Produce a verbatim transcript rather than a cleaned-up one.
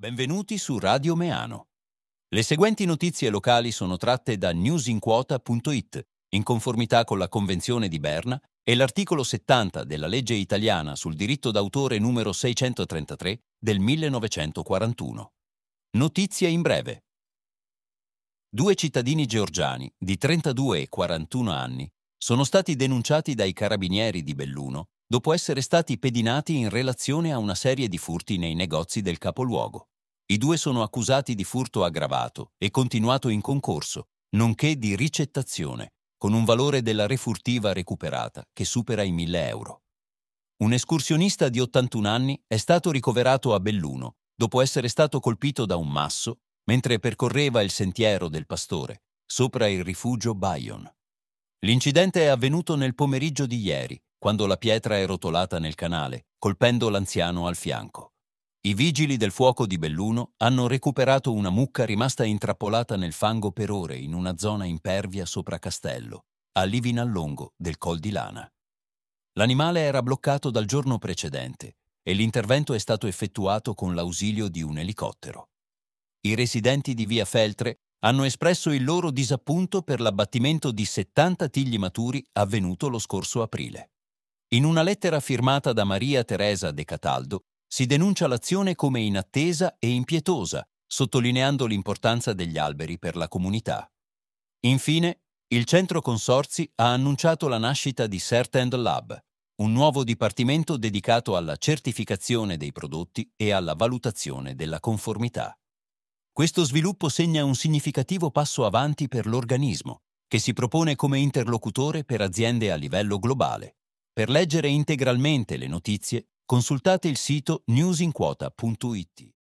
Benvenuti su Radio Meano. Le seguenti notizie locali sono tratte da newsinquota punto it, in conformità con la Convenzione di Berna e l'articolo settanta della legge italiana sul diritto d'autore numero seicentotrentatré del millenovecentoquarantuno. Notizie in breve. Due cittadini georgiani di trentadue e quarantuno anni sono stati denunciati dai carabinieri di Belluno dopo essere stati pedinati in relazione a una serie di furti nei negozi del capoluogo. I due sono accusati di furto aggravato e continuato in concorso, nonché di ricettazione, con un valore della refurtiva recuperata che supera i mille euro. Un escursionista di ottantuno anni è stato ricoverato a Belluno dopo essere stato colpito da un masso mentre percorreva il sentiero del Pastore, sopra il rifugio Bajon. L'incidente è avvenuto nel pomeriggio di ieri, quando la pietra è rotolata nel canale, colpendo l'anziano al fianco. I vigili del fuoco di Belluno hanno recuperato una mucca rimasta intrappolata nel fango per ore in una zona impervia sopra Castello, a Livinallongo del Col di Lana. L'animale era bloccato dal giorno precedente e l'intervento è stato effettuato con l'ausilio di un elicottero. I residenti di via Feltre hanno espresso il loro disappunto per l'abbattimento di settanta tigli maturi avvenuto lo scorso aprile. In una lettera firmata da Maria Teresa De Cataldo si denuncia l'azione come inattesa e impietosa, sottolineando l'importanza degli alberi per la comunità. Infine, il Centro Consorzi ha annunciato la nascita di Cert and Lab, un nuovo dipartimento dedicato alla certificazione dei prodotti e alla valutazione della conformità. Questo sviluppo segna un significativo passo avanti per l'organismo, che si propone come interlocutore per aziende a livello globale. Per leggere integralmente le notizie, consultate il sito newsinquota punto it.